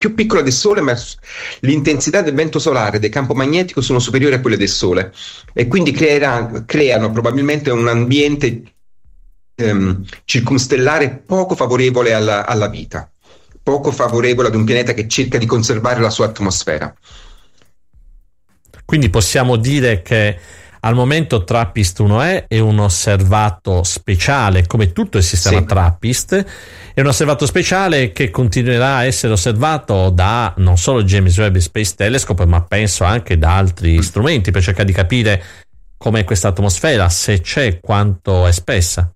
più piccola del Sole, ma l'intensità del vento solare e del campo magnetico sono superiori a quelle del Sole, e quindi creano probabilmente un ambiente circumstellare poco favorevole alla vita, poco favorevole ad un pianeta che cerca di conservare la sua atmosfera. Quindi possiamo dire che al momento TRAPPIST-1e è un osservato speciale, come tutto il sistema TRAPPIST, è un osservato speciale che continuerà a essere osservato da non solo James Webb Space Telescope, ma penso anche da altri strumenti, per cercare di capire com'è questa atmosfera, se c'è, quanto è spessa.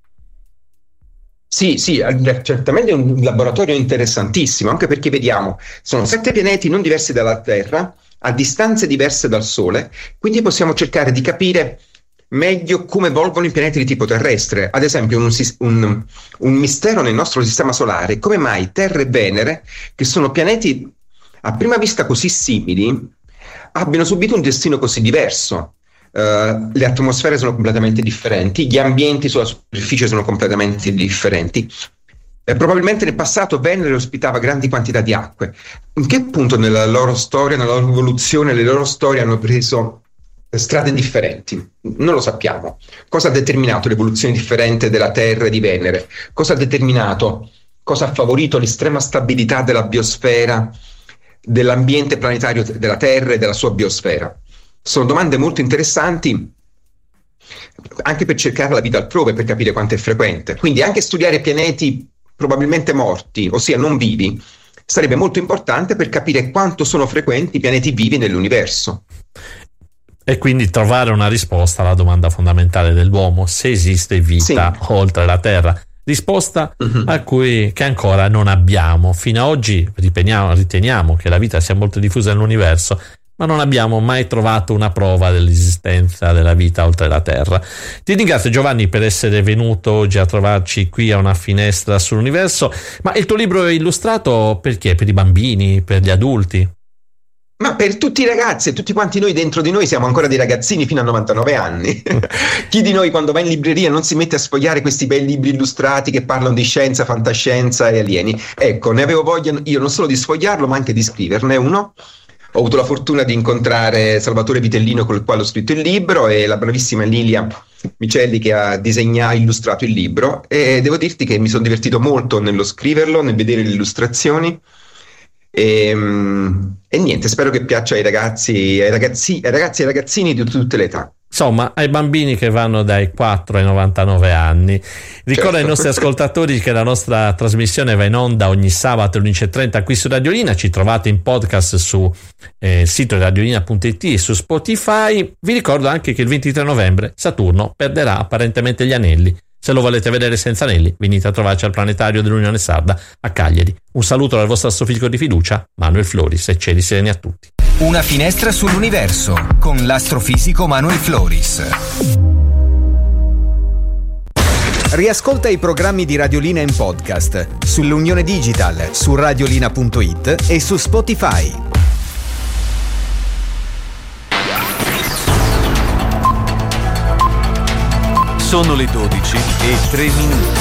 Sì, certamente è un laboratorio interessantissimo, anche perché vediamo, sono 7 pianeti non diversi dalla Terra, a distanze diverse dal Sole, quindi possiamo cercare di capire meglio come evolvono i pianeti di tipo terrestre. Ad esempio, un mistero nel nostro sistema solare: come mai Terra e Venere, che sono pianeti a prima vista così simili, abbiano subito un destino così diverso. Le atmosfere sono completamente differenti, gli ambienti sulla superficie sono completamente differenti. Probabilmente nel passato Venere ospitava grandi quantità di acque. In che punto nella loro storia, nella loro evoluzione, le loro storie hanno preso strade differenti? Non lo sappiamo. Cosa ha determinato l'evoluzione differente della Terra e di Venere? Cosa ha determinato, cosa ha favorito l'estrema stabilità della biosfera, dell'ambiente planetario della Terra e della sua biosfera? Sono domande molto interessanti, anche per cercare la vita altrove, per capire quanto è frequente. Quindi anche studiare pianeti probabilmente morti, ossia non vivi, sarebbe molto importante per capire quanto sono frequenti i pianeti vivi nell'universo. E quindi trovare una risposta alla domanda fondamentale dell'uomo: se esiste vita oltre la Terra. Risposta che ancora non abbiamo. Fino ad oggi riteniamo che la vita sia molto diffusa nell'universo, ma non abbiamo mai trovato una prova dell'esistenza della vita oltre la Terra. Ti ringrazio, Giovanni, per essere venuto oggi a trovarci qui a Una finestra sull'universo. Ma il tuo libro è illustrato perché? Per i bambini, per gli adulti? Ma per tutti i ragazzi, e tutti quanti noi dentro di noi siamo ancora dei ragazzini fino a 99 anni. Chi di noi quando va in libreria non si mette a sfogliare questi bei libri illustrati che parlano di scienza, fantascienza e alieni? Ecco, ne avevo voglia io non solo di sfogliarlo, ma anche di scriverne uno. Ho avuto la fortuna di incontrare Salvatore Vitellino, con il quale ho scritto il libro, e la bravissima Lilia Micelli, che ha illustrato il libro, e devo dirti che mi sono divertito molto nello scriverlo, nel vedere le illustrazioni, e niente, spero che piaccia ai ragazzi e ai ragazzini di tutte le età. Insomma, ai bambini che vanno dai 4 ai 99 anni. Ricordo ai nostri ascoltatori che la nostra trasmissione va in onda ogni sabato alle 11:30 qui su Radiolina. Ci trovate in podcast su sito radiolina.it e su Spotify. Vi ricordo anche che il 23 novembre Saturno perderà apparentemente gli anelli. Se lo volete vedere senza anelli, venite a trovarci al planetario dell'Unione Sarda a Cagliari. Un saluto dal vostro astrofisico di fiducia, Manuel Floris, e cieli sereni a tutti. Una finestra sull'universo con l'astrofisico Manuel Floris. Riascolta i programmi di Radiolina in podcast sull'Unione Digital, su radiolina.it e su Spotify. Sono le 12:03.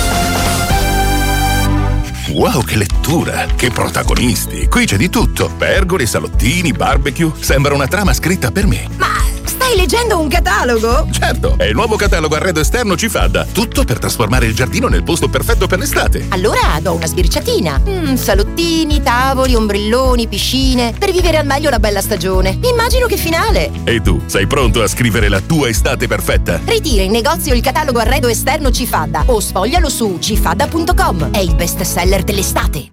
Wow, che lettura! Che protagonisti! Qui c'è di tutto: pergole, salottini, barbecue. Sembra una trama scritta per me. Ma stai leggendo un catalogo? Certo, è il nuovo catalogo arredo esterno Cifadda. Tutto per trasformare il giardino nel posto perfetto per l'estate. Allora do una sbirciatina. Salottini, tavoli, ombrelloni, piscine, per vivere al meglio la bella stagione. Immagino che finale. E tu, sei pronto a scrivere la tua estate perfetta? Ritira in negozio il catalogo arredo esterno Cifadda o sfoglialo su cifadda.com. È il best seller dell'estate.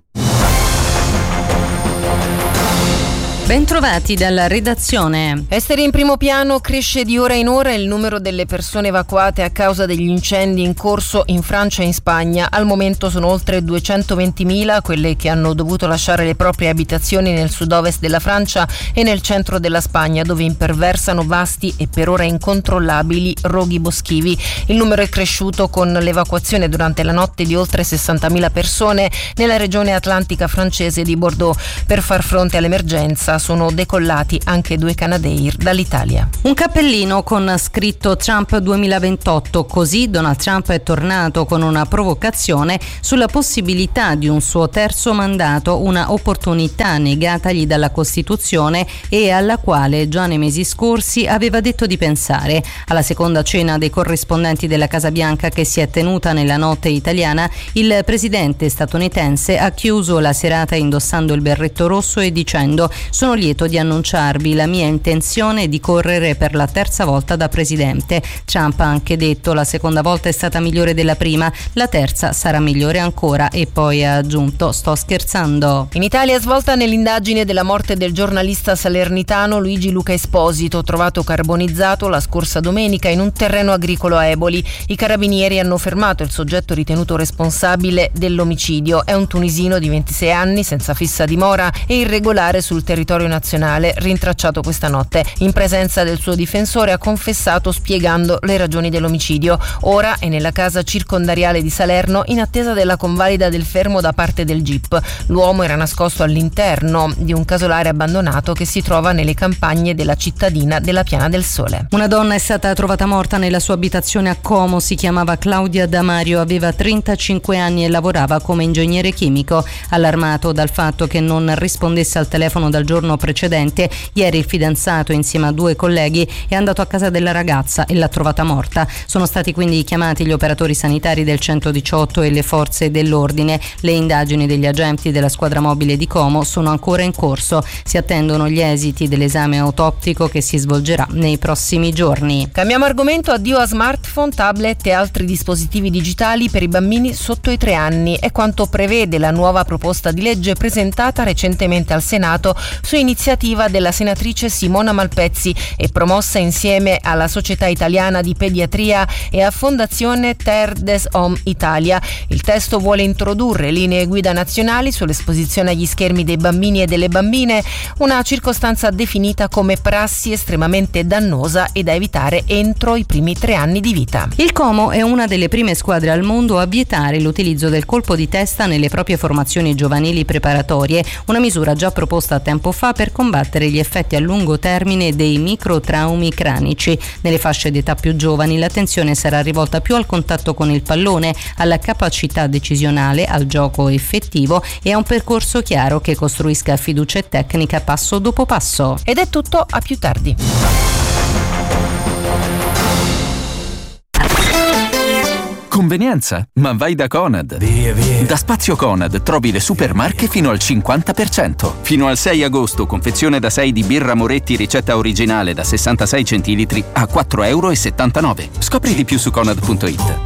Bentrovati dalla redazione. Essere in primo piano, cresce di ora in ora il numero delle persone evacuate a causa degli incendi in corso in Francia e in Spagna. Al momento sono oltre 220.000 quelle che hanno dovuto lasciare le proprie abitazioni nel sud-ovest della Francia e nel centro della Spagna, dove imperversano vasti e per ora incontrollabili roghi boschivi. Il numero è cresciuto con l'evacuazione durante la notte di oltre 60.000 persone nella regione atlantica francese di Bordeaux. Per far fronte all'emergenza scorsa sono decollati anche 2 Canadair dall'Italia. Un cappellino con scritto Trump 2028, così Donald Trump è tornato con una provocazione sulla possibilità di un suo terzo mandato, una opportunità negatagli dalla Costituzione e alla quale già nei mesi scorsi aveva detto di pensare. Alla seconda cena dei corrispondenti della Casa Bianca, che si è tenuta nella notte italiana, il presidente statunitense ha chiuso la serata indossando il berretto rosso e dicendo: sono lieto di annunciarvi la mia intenzione di correre per la terza volta da presidente. Trump ha anche detto: la seconda volta è stata migliore della prima, la terza sarà migliore ancora, e poi ha aggiunto: sto scherzando. In Italia svolta nell'indagine della morte del giornalista salernitano Luigi Luca Esposito, trovato carbonizzato la scorsa domenica in un terreno agricolo a Eboli. I carabinieri hanno fermato il soggetto ritenuto responsabile dell'omicidio. È un tunisino di 26 anni, senza fissa dimora e irregolare sul territorio nazionale, rintracciato questa notte. In presenza del suo difensore ha confessato spiegando le ragioni dell'omicidio. Ora è nella casa circondariale di Salerno in attesa della convalida del fermo da parte del GIP. L'uomo era nascosto all'interno di un casolare abbandonato che si trova nelle campagne della cittadina della Piana del Sole. Una donna è stata trovata morta nella sua abitazione a Como, si chiamava Claudia Damario, aveva 35 anni e lavorava come ingegnere chimico. Allarmato dal fatto che non rispondesse al telefono dal giorno precedente, ieri il fidanzato insieme a 2 colleghi è andato a casa della ragazza e l'ha trovata morta. Sono stati quindi chiamati gli operatori sanitari del 118 e le forze dell'ordine. Le indagini degli agenti della squadra mobile di Como sono ancora in corso. Si attendono gli esiti dell'esame autoptico che si svolgerà nei prossimi giorni. Cambiamo argomento, addio a smartphone, tablet e altri dispositivi digitali per i bambini sotto i 3 anni. È quanto prevede la nuova proposta di legge presentata recentemente al Senato su iniziativa della senatrice Simona Malpezzi e promossa insieme alla Società Italiana di Pediatria e a Fondazione Terre des Hommes Italia. Il testo vuole introdurre linee guida nazionali sull'esposizione agli schermi dei bambini e delle bambine, una circostanza definita come prassi estremamente dannosa e da evitare entro i primi 3 anni di vita. Il Como è una delle prime squadre al mondo a vietare l'utilizzo del colpo di testa nelle proprie formazioni giovanili preparatorie, una misura già proposta tempo fa per combattere gli effetti a lungo termine dei microtraumi cranici. Nelle fasce d'età più giovani l'attenzione sarà rivolta più al contatto con il pallone, alla capacità decisionale, al gioco effettivo e a un percorso chiaro che costruisca fiducia e tecnica passo dopo passo. Ed è tutto, a più tardi. Convenienza, ma vai da Conad. Via. Da Spazio Conad trovi le supermarche fino al 50%. Fino al 6 agosto, confezione da 6 di birra Moretti ricetta originale da 66 centilitri a €4,79. Scopri di più su Conad.it.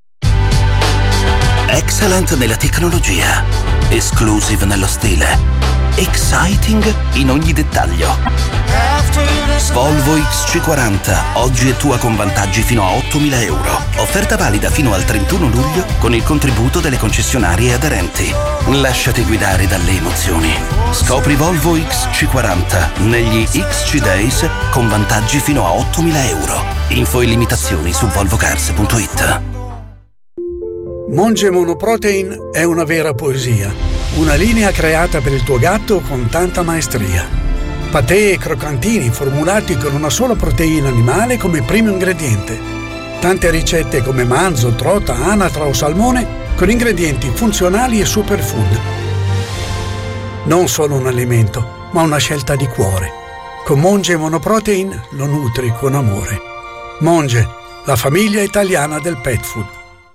Excellent nella tecnologia, exclusive nello stile, exciting in ogni dettaglio. Volvo XC40, oggi è tua con vantaggi fino a €8.000. Offerta valida fino al 31 luglio con il contributo delle concessionarie aderenti. Lasciati guidare dalle emozioni. Scopri Volvo XC40 negli XC Days con vantaggi fino a €8.000. Info e limitazioni su volvocars.it. Monge Monoprotein è una vera poesia, una linea creata per il tuo gatto con tanta maestria. Patè e croccantini formulati con una sola proteina animale come primo ingrediente. Tante ricette come manzo, trota, anatra o salmone con ingredienti funzionali e superfood. Non solo un alimento, ma una scelta di cuore. Con Monge Monoprotein lo nutri con amore. Monge, la famiglia italiana del pet food.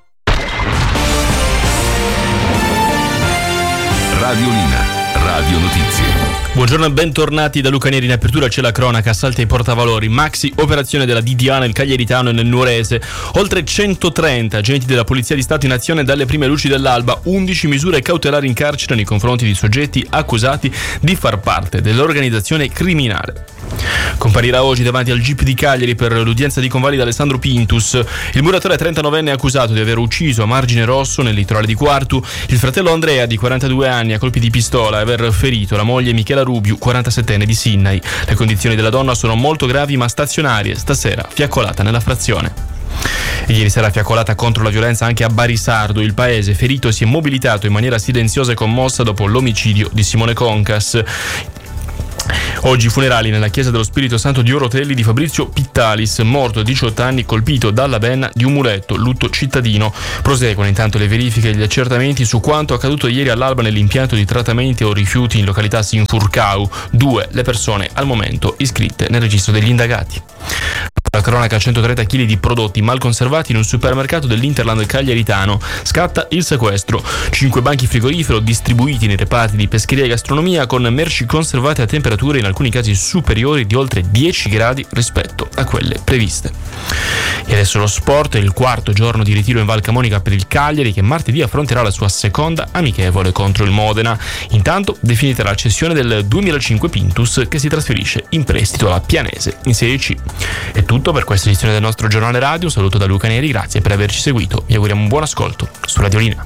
Radiolina, Radio Notizie. Buongiorno e bentornati da Luca Neri. In apertura c'è la cronaca, assalti ai portavalori, maxi operazione della DDA nel Cagliaritano e nel Nuorese, oltre 130 agenti della Polizia di Stato in azione dalle prime luci dell'alba, 11 misure cautelari in carcere nei confronti di soggetti accusati di far parte dell'organizzazione criminale. Comparirà oggi davanti al GIP di Cagliari per l'udienza di convalida Alessandro Pintus, il muratore 39enne accusato di aver ucciso a Margine Rosso nel litorale di Quartu il fratello Andrea di 42 anni a colpi di pistola e aver ferito la moglie Michela Rubiu, 47enne di Sinnai. Le condizioni della donna sono molto gravi ma stazionarie, stasera fiaccolata nella frazione. E ieri sera fiaccolata contro la violenza anche a Barisardo. Il paese ferito si è mobilitato in maniera silenziosa e commossa dopo l'omicidio di Simone Concas. Oggi i funerali nella chiesa dello Spirito Santo di Orotelli di Fabrizio Pittalis, morto a 18 anni colpito dalla benna di un muletto, lutto cittadino. Proseguono intanto le verifiche e gli accertamenti su quanto accaduto ieri all'alba nell'impianto di trattamento o rifiuti in località Sinfurcau. 2 le persone al momento iscritte nel registro degli indagati. La cronaca: 130 kg di prodotti mal conservati in un supermercato dell'Interland cagliaritano. Scatta il sequestro. 5 banchi frigorifero distribuiti nei reparti di pescheria e gastronomia con merci conservate a temperature in alcuni casi superiori di oltre 10 gradi rispetto a quelle previste. E adesso lo sport, il 4º giorno di ritiro in Val Camonica per il Cagliari, che martedì affronterà la sua seconda amichevole contro il Modena. Intanto definita la cessione del 2005 Pintus, che si trasferisce in prestito alla Pianese in Serie C. È tutto per questa edizione del nostro giornale radio. Un saluto da Luca Neri, grazie per averci seguito, vi auguriamo un buon ascolto su Radiolina.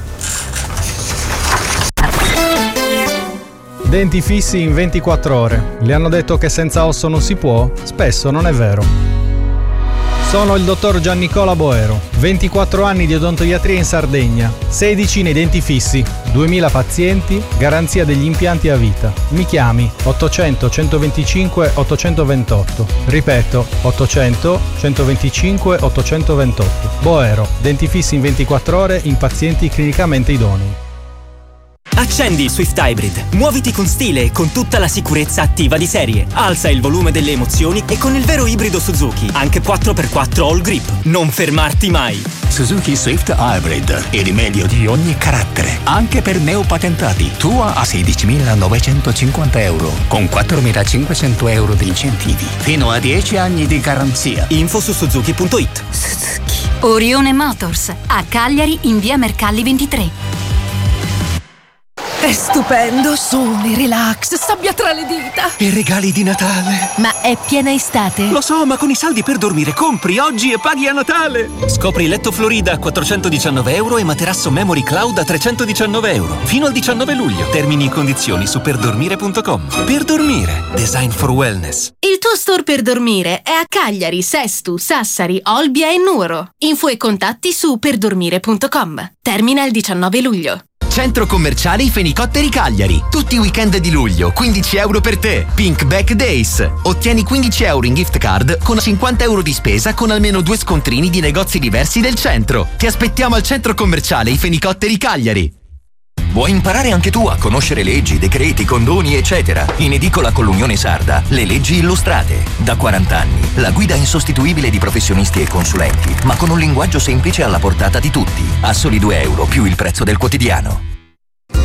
Denti fissi in 24 ore. Le hanno detto che senza osso non si può? Spesso non è vero. Sono il dottor Giannicola Boero, 24 anni di odontoiatria in Sardegna, 16 nei denti fissi, 2000 pazienti, garanzia degli impianti a vita. Mi chiami 800 125 828. Ripeto, 800 125 828. Boero, denti fissi in 24 ore in pazienti clinicamente idonei. Accendi il Swift Hybrid. Muoviti con stile e con tutta la sicurezza attiva di serie. Alza il volume delle emozioni e con il vero ibrido Suzuki, anche 4x4 All Grip. Non fermarti mai. Suzuki Swift Hybrid, il meglio di ogni carattere, anche per neopatentati. Tua a 16.950 euro, con 4.500 euro di incentivi. Fino a 10 anni di garanzia. Info su Suzuki.it. Suzuki. Orione Motors, a Cagliari in via Mercalli 23. È stupendo, sole, relax, sabbia tra le dita. E regali di Natale. Ma è piena estate? Lo so, ma con i saldi per dormire compri oggi e paghi a Natale. Scopri letto Florida a 419 euro e materasso Memory Cloud a 319 euro. Fino al 19 luglio. Termini e condizioni su perdormire.com. Per dormire. Design for wellness. Il tuo store per dormire è a Cagliari, Sestu, Sassari, Olbia e Nuoro. Info e contatti su perdormire.com. Termina il 19 luglio. Centro commerciale I Fenicotteri Cagliari. Tutti i weekend di luglio, 15 euro per te. Pink Back Days. Ottieni 15 euro in gift card con 50 euro di spesa con almeno 2 scontrini di negozi diversi del centro. Ti aspettiamo al centro commerciale I Fenicotteri Cagliari. Vuoi imparare anche tu a conoscere leggi, decreti, condoni, eccetera? In edicola con l'Unione Sarda, le leggi illustrate. Da 40 anni, la guida insostituibile di professionisti e consulenti, ma con un linguaggio semplice alla portata di tutti. A soli 2 euro più il prezzo del quotidiano.